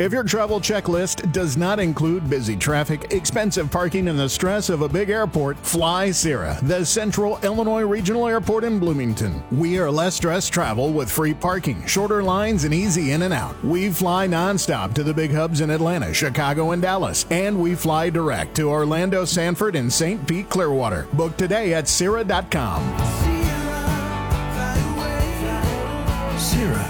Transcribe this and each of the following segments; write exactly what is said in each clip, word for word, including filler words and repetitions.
If your travel checklist does not include busy traffic, expensive parking, and the stress of a big airport, fly Sierra, the Central Illinois Regional Airport in Bloomington. We are less stress travel with free parking, shorter lines, and easy in and out. We fly nonstop to the big hubs in Atlanta, Chicago, and Dallas, and we fly direct to Orlando, Sanford, and Saint Pete, Clearwater. Book today at Sierra dot com. Sierra.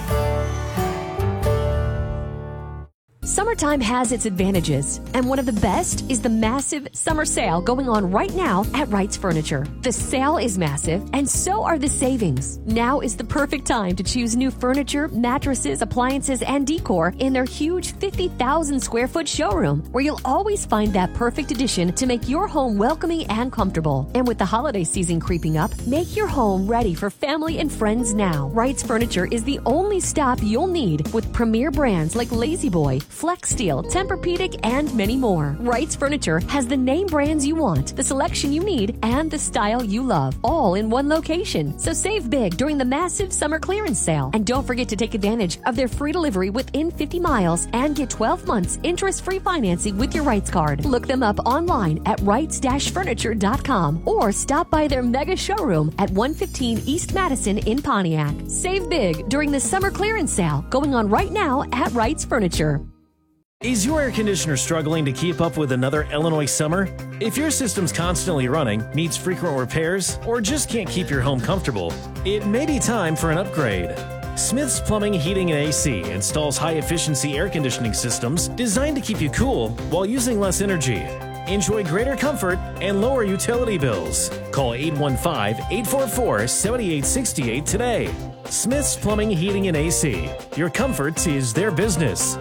Summertime has its advantages, and one of the best is the massive summer sale going on right now at Wright's Furniture. The sale is massive, and so are the savings. Now is the perfect time to choose new furniture, mattresses, appliances, and decor in their huge fifty thousand square foot showroom, where you'll always find that perfect addition to make your home welcoming and comfortable. And with the holiday season creeping up, make your home ready for family and friends now. Wright's Furniture is the only stop you'll need with premier brands like La-Z-Boy, Flex Steel, Tempur-Pedic, and many more. Wright's Furniture has the name brands you want, the selection you need, and the style you love, all in one location. So save big during the massive summer clearance sale. And don't forget to take advantage of their free delivery within fifty miles and get twelve months interest-free financing with your Wright's card. Look them up online at Wrights Furniture dot com or stop by their mega showroom at one fifteen East Madison in Pontiac. Save big during the summer clearance sale going on right now at Wright's Furniture. Is your air conditioner struggling to keep up with another Illinois summer? If your system's constantly running, needs frequent repairs, or just can't keep your home comfortable, it may be time for an upgrade. Smith's Plumbing, Heating, and A C installs high-efficiency air conditioning systems designed to keep you cool while using less energy. Enjoy greater comfort and lower utility bills. Call eight one five, eight four four, seven eight six eight today. Smith's Plumbing, Heating, and A C. Your comfort is their business.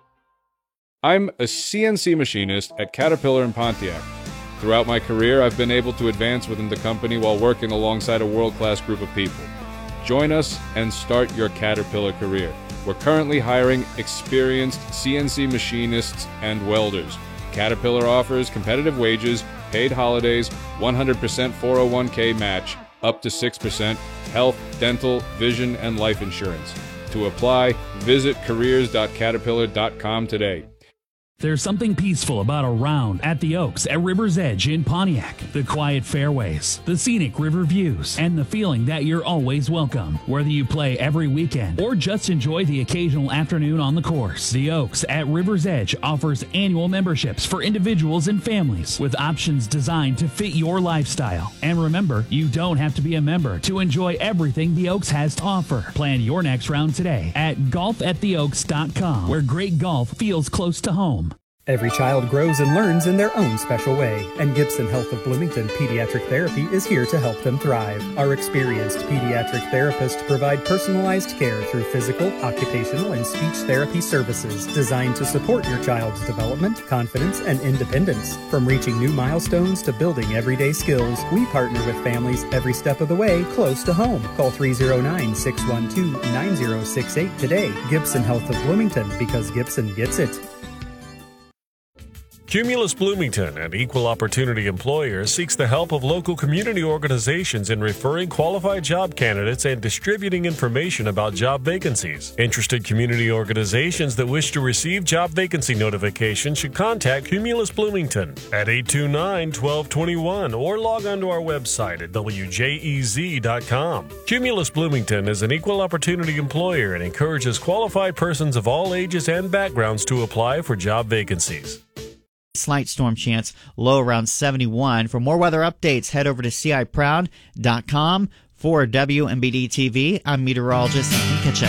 I'm a C N C machinist at Caterpillar in Pontiac. Throughout my career, I've been able to advance within the company while working alongside a world-class group of people. Join us and start your Caterpillar career. We're currently hiring experienced C N C machinists and welders. Caterpillar offers competitive wages, paid holidays, one hundred percent four oh one k match, up to six percent, health, dental, vision, and life insurance. To apply, visit careers dot caterpillar dot com today. There's something peaceful about a round at the Oaks at River's Edge in Pontiac. The quiet fairways, the scenic river views, and the feeling that you're always welcome. Whether you play every weekend or just enjoy the occasional afternoon on the course, the Oaks at River's Edge offers annual memberships for individuals and families with options designed to fit your lifestyle. And remember, you don't have to be a member to enjoy everything the Oaks has to offer. Plan your next round today at golf at the oaks dot com, where great golf feels close to home. Every child grows and learns in their own special way, and Gibson Health of Bloomington Pediatric Therapy is here to help them thrive. Our experienced pediatric therapists provide personalized care through physical, occupational, and speech therapy services designed to support your child's development, confidence, and independence. From reaching new milestones to building everyday skills, we partner with families every step of the way close to home. Call three oh nine, six one two, nine oh six eight today. Gibson Health of Bloomington, because Gibson gets it. Cumulus Bloomington, an equal opportunity employer, seeks the help of local community organizations in referring qualified job candidates and distributing information about job vacancies. Interested community organizations that wish to receive job vacancy notifications should contact Cumulus Bloomington at eight two nine, one two two one or log on to our website at w j e z dot com. Cumulus Bloomington is an equal opportunity employer and encourages qualified persons of all ages and backgrounds to apply for job vacancies. Slight storm chance, low around seventy-one. For more weather updates, head over to c i proud dot com. For W M B D T V, I'm meteorologist Ethan Kitchen.